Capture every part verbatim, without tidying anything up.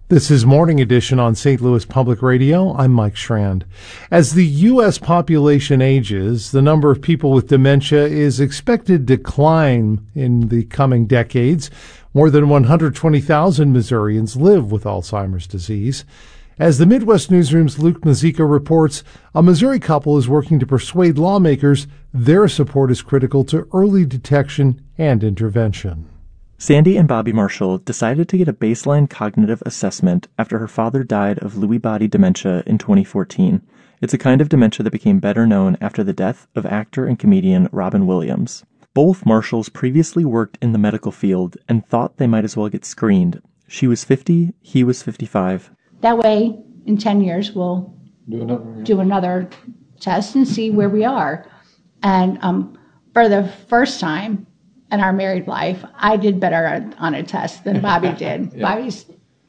This is Morning Edition on Saint Louis Public Radio. I'm Mike Schrand. As the U S population ages, the number of people with dementia is expected to decline in the coming decades. More than one hundred twenty thousand Missourians live with Alzheimer's disease. As the Midwest Newsroom's Luke Nozica reports, a Missouri couple is working to persuade lawmakers their support is critical to early detection and intervention. Sandy and Bobby Marshall decided to get a baseline cognitive assessment after her father died of Lewy body dementia in twenty fourteen. It's a kind of dementia that became better known after the death of actor and comedian Robin Williams. Both Marshalls previously worked in the medical field and thought they might as well get screened. She was fifty, he was fifty-five. That way, in ten years, we'll do another, do another test and see where we are. And um, for the first time in our married life, I did better on a test than Bobby did. Yeah. Bobby's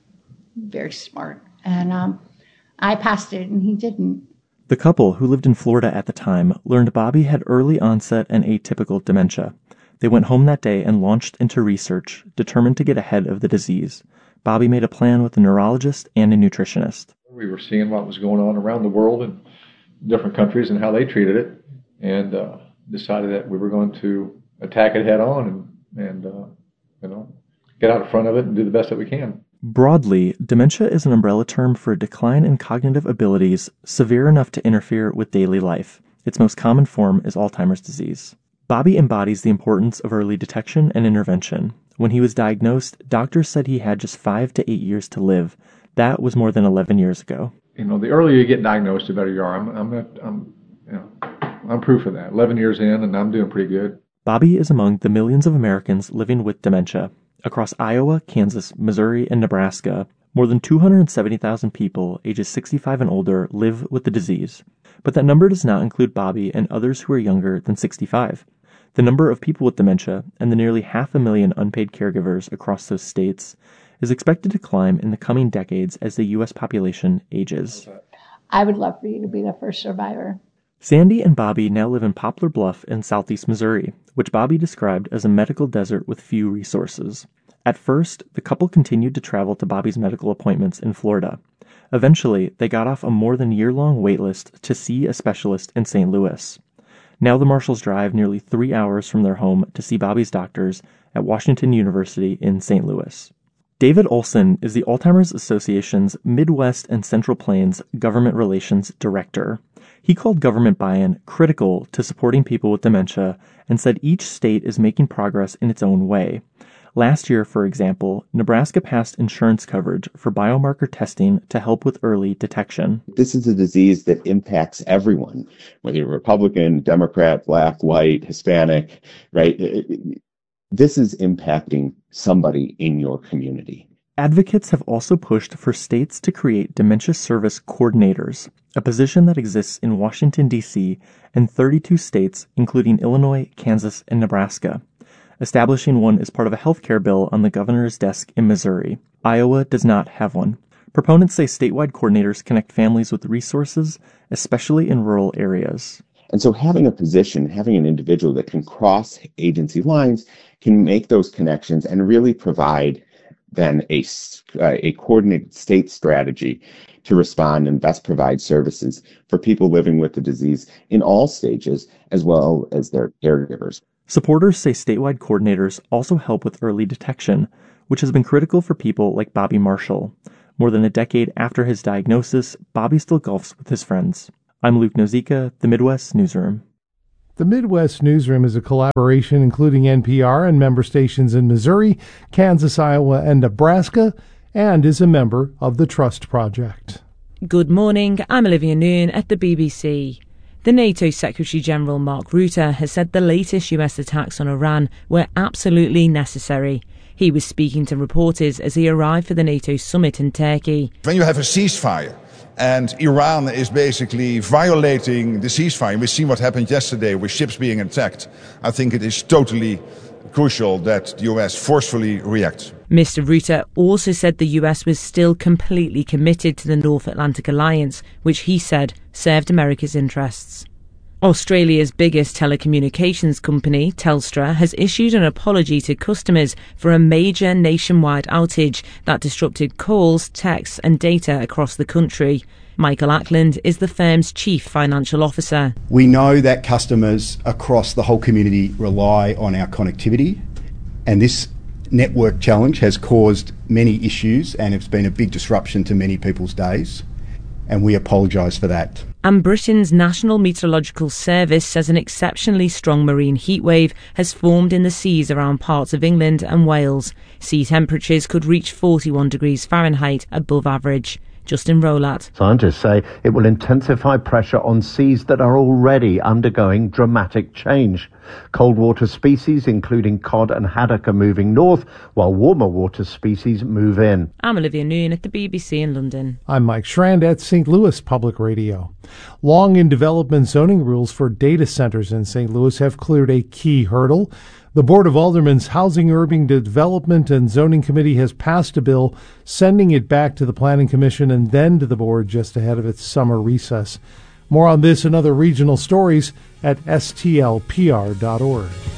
very smart. And um, I passed it and he didn't. The couple, who lived in Florida at the time, learned Bobby had early onset and atypical dementia. They went home that day and launched into research, determined to get ahead of the disease. Bobby made a plan with a neurologist and a nutritionist. We were seeing what was going on around the world in different countries and how they treated it, and uh, decided that we were going to attack it head on and, and uh, you know, get out in front of it and do the best that we can. Broadly, dementia is an umbrella term for a decline in cognitive abilities severe enough to interfere with daily life. Its most common form is Alzheimer's disease. Bobby embodies the importance of early detection and intervention. When he was diagnosed, doctors said he had just five to eight years to live. That was more than eleven years ago. You know, the earlier you get diagnosed, the better you are. I'm, I'm, I'm, you know, I'm proof of that. eleven years in, and I'm doing pretty good. Bobby is among the millions of Americans living with dementia. Across Iowa, Kansas, Missouri, and Nebraska, more than two hundred seventy thousand people ages sixty-five and older live with the disease. But that number does not include Bobby and others who are younger than sixty-five. The number of people with dementia and the nearly half a million unpaid caregivers across those states is expected to climb in the coming decades as the U S population ages. I would love for you to be the first survivor. Sandy and Bobby now live in Poplar Bluff in southeast Missouri, which Bobby described as a medical desert with few resources. At first, the couple continued to travel to Bobby's medical appointments in Florida. Eventually, they got off a more than year-long waitlist to see a specialist in Saint Louis. Now the Marshalls drive nearly three hours from their home to see Bobby's doctors at Washington University in Saint Louis. David Olson is the Alzheimer's Association's Midwest and Central Plains Government Relations Director. He called government buy-in critical to supporting people with dementia and said each state is making progress in its own way. Last year, for example, Nebraska passed insurance coverage for biomarker testing to help with early detection. This is a disease that impacts everyone, whether you're Republican, Democrat, Black, white, Hispanic, right? This is impacting somebody in your community. Advocates have also pushed for states to create dementia service coordinators, a position that exists in Washington, D C, and thirty-two states, including Illinois, Kansas, and Nebraska. Establishing one is part of a healthcare bill on the governor's desk in Missouri. Iowa does not have one. Proponents say statewide coordinators connect families with resources, especially in rural areas. And so having a position, having an individual that can cross agency lines can make those connections and really provide then a, uh, a coordinated state strategy to respond and best provide services for people living with the disease in all stages, as well as their caregivers. Supporters say statewide coordinators also help with early detection, which has been critical for people like Bobby Marshall. More than a decade after his diagnosis, Bobby still golfs with his friends. I'm Luke Nozica, the Midwest Newsroom. The Midwest Newsroom is a collaboration including N P R and member stations in Missouri, Kansas, Iowa, and Nebraska, and is a member of the Trust Project. Good morning, I'm Olivia Noon at the B B C. The NATO Secretary-General Mark Rutte has said the latest U S attacks on Iran were absolutely necessary. He was speaking to reporters as he arrived for the NATO summit in Turkey. When you have a ceasefire and Iran is basically violating the ceasefire, we've seen what happened yesterday with ships being attacked, I think it is totally crucial that the U S forcefully reacts. Mister Rutte also said the U S was still completely committed to the North Atlantic Alliance, which he said served America's interests. Australia's biggest telecommunications company, Telstra, has issued an apology to customers for a major nationwide outage that disrupted calls, texts and data across the country. Michael Ackland is the firm's chief financial officer. We know that customers across the whole community rely on our connectivity, and this network challenge has caused many issues and it's been a big disruption to many people's days, and we apologise for that. And Britain's National Meteorological Service says an exceptionally strong marine heatwave has formed in the seas around parts of England and Wales. Sea temperatures could reach forty-one degrees Fahrenheit above average. Justin Rolat. Scientists say it will intensify pressure on seas that are already undergoing dramatic change. Cold water species, including cod and haddock, are moving north, while warmer water species move in. I'm Olivia Noon at the B B C in London. I'm Mike Schrand at Saint Louis Public Radio. Long in development zoning rules for data centers in Saint Louis have cleared a key hurdle. The Board of Aldermen's Housing, Urban Development and Zoning Committee has passed a bill, sending it back to the Planning Commission and then to the board just ahead of its summer recess. More on this and other regional stories at S T L P R dot org.